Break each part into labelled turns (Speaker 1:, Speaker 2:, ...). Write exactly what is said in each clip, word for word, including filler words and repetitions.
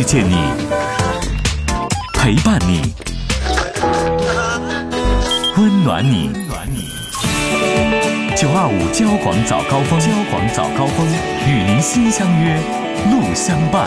Speaker 1: 遇见你，陪伴你，温暖你。九二五交广早高峰，交广早高峰与您心相约，路相伴。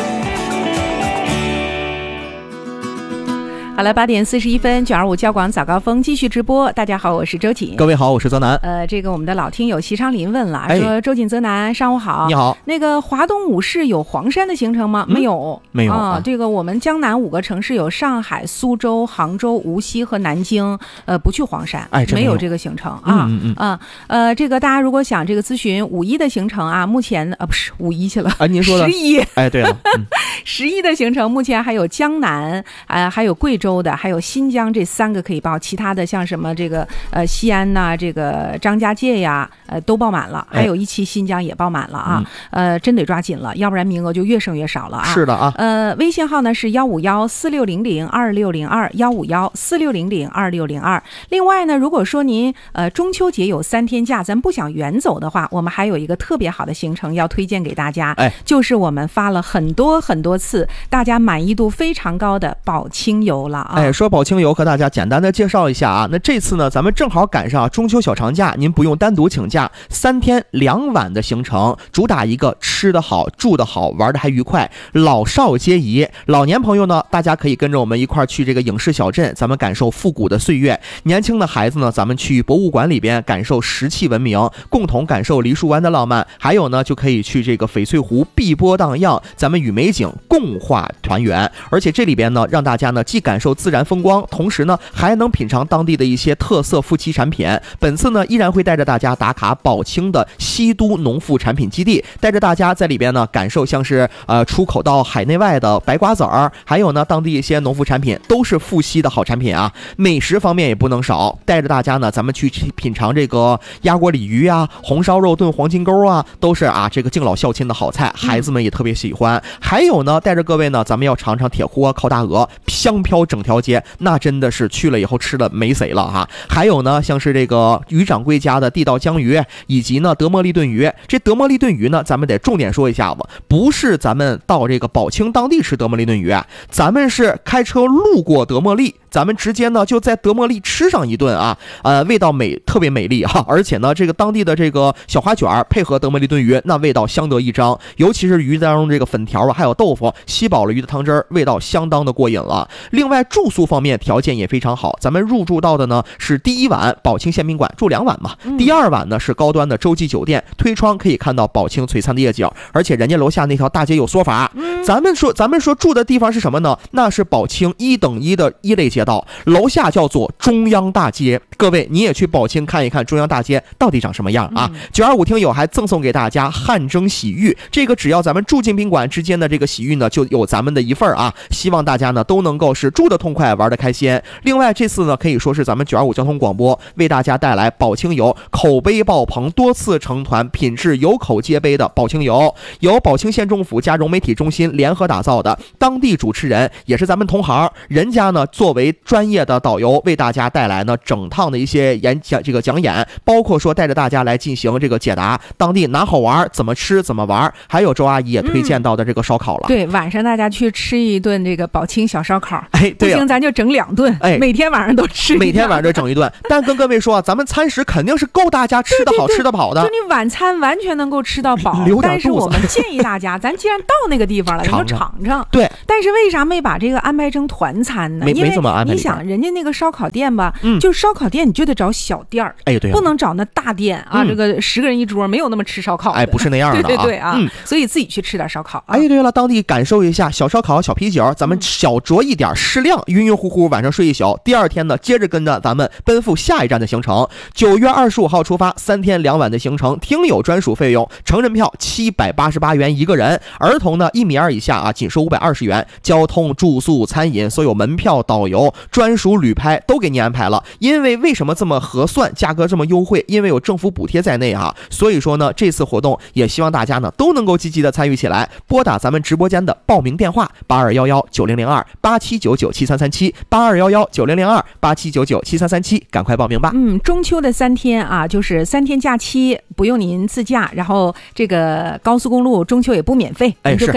Speaker 2: 好了，八点四十一分，九二五交广早高峰继续直播。大家好，我是周瑾。
Speaker 3: 各位好，我是泽南。
Speaker 2: 呃，这个我们的老听友席昌林问了，
Speaker 3: 哎、
Speaker 2: 说周瑾、泽南，上午好。
Speaker 3: 你好。
Speaker 2: 那个华东五市有黄山的行程吗？嗯、没有，
Speaker 3: 没有
Speaker 2: 啊。这个我们江南五个城市有上海、苏州、杭州、无锡和南京，呃，不去黄山，
Speaker 3: 哎，
Speaker 2: 没有这个行程啊。
Speaker 3: 嗯嗯
Speaker 2: 嗯呃，这个大家如果想这个咨询五一的行程啊，目前啊不是五一去了
Speaker 3: 啊，您说的
Speaker 2: 十一。
Speaker 3: 哎，对了，嗯、
Speaker 2: 十一的行程目前还有江南啊、呃，还有贵州的，还有新疆这三个可以报，其他的像什么这个呃西安呐、啊，这个张家界呀，呃都报满了，还有一期新疆也报满了啊，嗯、呃真得抓紧了，要不然名额就越剩越少了啊。
Speaker 3: 是的啊。
Speaker 2: 呃，微信号呢是幺五幺四六零零二六零二幺五幺四六零零二六零二。另外呢，如果说您呃中秋节有三天假，咱不想远走的话，我们还有一个特别好的行程要推荐给大家，
Speaker 3: 哎，
Speaker 2: 就是我们发了很多很多次，大家满意度非常高的宝清游了啊。
Speaker 3: 哎，说宝清游和大家简单的介绍一下啊。那这次呢，咱们正好赶上中秋小长假，您不用单独请假，三天两晚的行程，主打一个吃得好、住得好、玩得还愉快，老少皆宜。老年朋友呢，大家可以跟着我们一块去这个影视小镇，咱们感受复古的岁月；年轻的孩子呢，咱们去博物馆里边感受石器文明，共同感受梨树湾的浪漫。还有呢，就可以去这个翡翠湖碧波荡漾，咱们与美景共话团圆。而且这里边呢，让大家呢既感受自然风光，同时呢还能品尝当地的一些特色夫妻产品。本次呢依然会带着大家打卡宝清的西都农副产品基地，带着大家在里边呢感受像是呃出口到海内外的白瓜子儿，还有呢当地一些农副产品都是富硒的好产品啊。美食方面也不能少，带着大家呢咱们去品尝这个鸭锅鲤鱼啊、红烧肉炖黄金钩啊，都是啊这个敬老孝亲的好菜，孩子们也特别喜欢。还有呢，带着各位呢咱们要尝尝铁锅啊、烤大鹅，香飘整条街，那真的是去了以后吃的没谁了哈。还有呢，像是这个于掌柜家的地道江鱼，以及呢德莫利炖鱼。这德莫利炖鱼呢，咱们得重点说一下子，不是咱们到这个宝清当地吃德莫利炖鱼，咱们是开车路过德莫利，咱们直接呢就在德莫利吃上一顿啊，呃，味道美，特别美丽哈。而且呢，这个当地的这个小花卷配合德莫利炖鱼，那味道相得益彰。尤其是鱼当中这个粉条啊，还有豆腐，吸饱了鱼的汤汁儿，味道相当的过瘾了。另外住宿方面条件也非常好，咱们入住到的呢是第一晚宝清宪宾馆住两晚嘛，
Speaker 2: 嗯、
Speaker 3: 第二晚呢是高端的洲际酒店，推窗可以看到宝清璀璨的夜景，而且人家楼下那条大街有说法。
Speaker 2: 嗯、
Speaker 3: 咱们说咱们说住的地方是什么呢？那是宝清一等一的一类街道，楼下叫做中央大街。各位你也去宝清看一看中央大街到底长什么样啊。九二五听友还赠送给大家汗蒸洗浴，这个只要咱们住进宾馆之间的这个洗浴呢，就有咱们的一份啊。希望大家呢都能够是住得痛快，玩得开心。另外这次呢可以说是咱们九二五交通广播为大家带来宝清游口碑爆棚，多次成团，品质有口皆碑的宝清游，由宝清县政府加融媒体中心联合打造的，当地主持人也是咱们同行，人家呢作为专业的导游为大家带来呢整趟的一些演讲这个讲演，包括说带着大家来进行这个解答，当地哪好玩怎么吃怎么玩，还有周阿姨也推荐到的这个烧烤了、
Speaker 2: 嗯、对，晚上大家去吃一顿这个宝清小烧烤，
Speaker 3: 哎，对、啊，
Speaker 2: 不行咱就整两顿，
Speaker 3: 哎，
Speaker 2: 每天晚上都吃，
Speaker 3: 每天晚上就整一顿。但跟各位说啊，咱们餐食肯定是够大家吃得好吃得饱的，
Speaker 2: 就你晚餐完全能够吃到饱，
Speaker 3: 留点肚子。
Speaker 2: 但是我们建议大家咱既然到那个地方了，咱就尝尝。
Speaker 3: 对，
Speaker 2: 但是为啥没把这个安排成团餐呢？
Speaker 3: 没没怎么安排。
Speaker 2: 你想人家那个烧烤店吧，
Speaker 3: 嗯，
Speaker 2: 就烧烤店你就得找小店儿，
Speaker 3: 哎，对、啊，
Speaker 2: 不能找那大店啊、
Speaker 3: 嗯，
Speaker 2: 这个十个人一桌没有那么吃烧烤的，
Speaker 3: 哎，不是那样的、啊，
Speaker 2: 对对对啊、
Speaker 3: 嗯，
Speaker 2: 所以自己去吃点烧烤、啊。
Speaker 3: 哎，对了，当地感受一下小烧烤、小啤酒，咱们小酌一点，适量，晕晕乎乎，晚上睡一宿。第二天呢，接着跟着咱们奔赴下一站的行程。九月二十五号出发，三天两晚的行程，听友专属费用，成人票七百八十八元一个人，儿童呢一米二以下啊，仅收五百二十元。交通、住宿、餐饮，所有门票、导游、专属旅拍都给你安排了。因为为什么这么合算，价格这么优惠？因为有政府补贴在内啊，所以说呢，这次活动也希望大家呢都能够积极的参与起来。拨打咱们直播间的报名电话八二幺幺九零零二八七九九七三三七八二幺幺九零零二八七九九七三三七，赶快报名吧。
Speaker 2: 嗯，中秋的三天啊，就是三天假期，不用您自驾，然后这个高速公路中秋也不免费，
Speaker 3: 哎，
Speaker 2: 你就跟着我们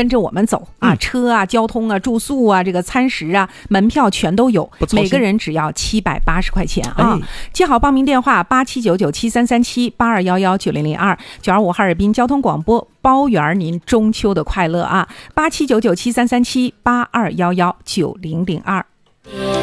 Speaker 2: 们走啊，
Speaker 3: 嗯、
Speaker 2: 车啊、交通啊、住宿啊、这个餐食啊、门票全都有，每个人只要七百八十块钱啊。哎、记好报名电话：八七九九七三三七八二幺幺九零零二九二五哈尔滨交通广播，包圆您中秋的快乐啊！八七九九七三三七八二幺幺九零零二。